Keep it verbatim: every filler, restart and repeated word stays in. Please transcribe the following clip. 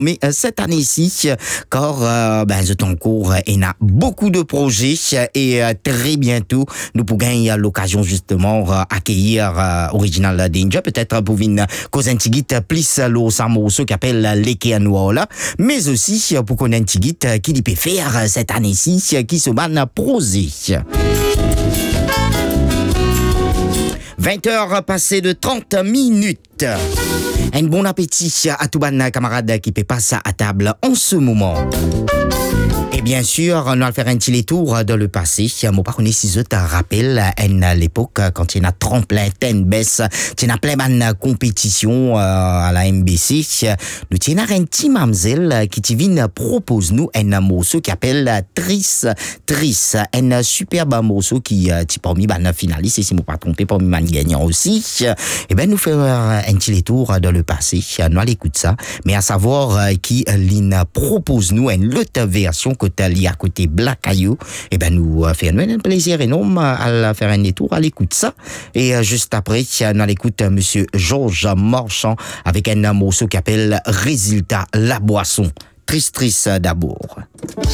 mais euh, cette année-ci, car euh, ben, je t'en cours, il y a beaucoup de projets et euh, très bientôt, nous pourrons avoir l'occasion justement euh, accueillir euh, Original Danger, peut-être pour une cause un petit plus le Samoso qui appelle l'Eke Noir, mais aussi pour qu'on ait un petit qui peut faire cette année-ci, qui se van prosé. vingt heures passées de trente minutes. Un bon appétit à tous les camarades qui peut passer à table en ce moment. Et bien sûr, on va faire un petit tour dans le passé. Moi, pas connais si je te rappelle, à l'époque, quand il y a tremplin, tennis, il y a plein de compétitions à la M B C. Nous avons un petit mamzelle qui te vient propose nous un morceau qui appelle Tris Tris. Un superbe morceau qui est parmi les finalistes, si je ne me pas trompé, parmi les gagnants aussi. Et bien, nous faisons un petit tour dans le passé. Nous allons écouter ça. Mais à savoir qui l'in propose nous une autre version que t'as à côté Black Ayou, et ben nous euh, faisons un plaisir énorme à faire un détour à l'écoute ça. Et euh, juste après, nous l'écoute monsieur Georges Marchand avec un morceau qui appelle Résultat la boisson. Triste triste d'abord.